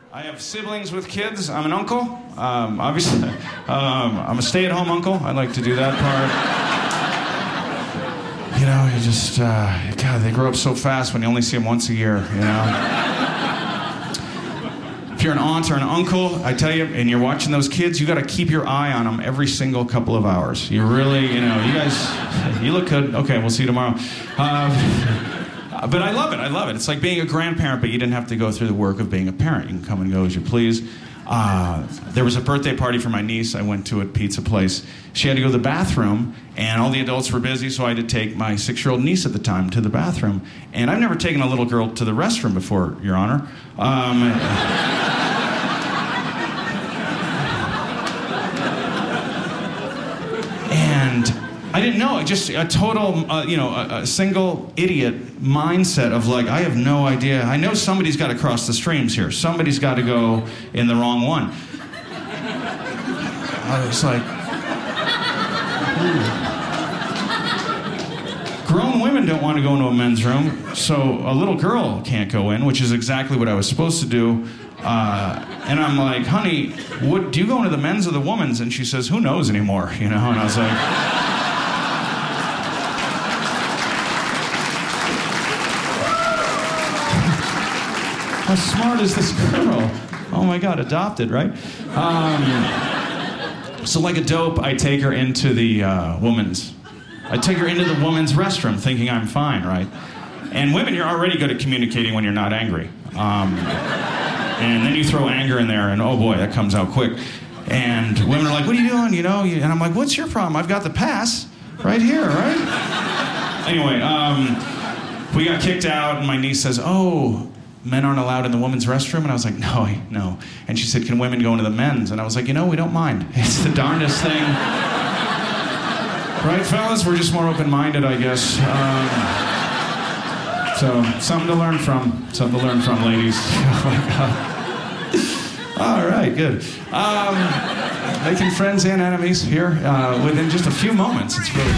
I have siblings with kids. I'm an uncle. Obviously, I'm a stay-at-home uncle. I like to do that part. You know, you just, God, they grow up so fast when you only see them once a year, you know? If you're an aunt or an uncle, I tell you, and you're watching those kids, you got to keep your eye on them every single couple of hours. You really, you know, you guys, you look good. Okay, we'll see you tomorrow. But I love it. I love it. It's like being a grandparent, but you didn't have to go through the work of being a parent. You can come and go as you please. There was a birthday party for my niece. I went to a pizza place. She had to go to the bathroom, and all the adults were busy, so I had to take my 6-year-old niece at the time to the bathroom. And I've never taken a little girl to the restroom before, Your Honor. And I didn't know. Just a total, a single idiot mindset of like, I have no idea. I know somebody's got to cross the streams here. Somebody's got to go in the wrong one. I was like, grown women don't want to go into a men's room, so a little girl can't go in, which is exactly what I was supposed to do. And I'm like, honey, do you go into the men's or the women's? And she says, who knows anymore, you know? And I was like... How smart is this girl? Oh my God, adopted, right? So like a dope, I take her into the woman's. I take her into the woman's restroom thinking I'm fine, right? And women, you're already good at communicating when you're not angry. And then you throw anger in there and oh boy, that comes out quick. And women are like, what are you doing? You know? And I'm like, what's your problem? I've got the pass right here, right? Anyway, we got kicked out and my niece says, oh, men aren't allowed in the women's restroom? And I was like, no. And she said, can women go into the men's? And I was like, we don't mind. It's the darndest thing. Right, fellas? We're just more open-minded, I guess. So, something to learn from. Something to learn from, ladies. Oh, my God. All right, good. Making friends and enemies here within just a few moments. It's really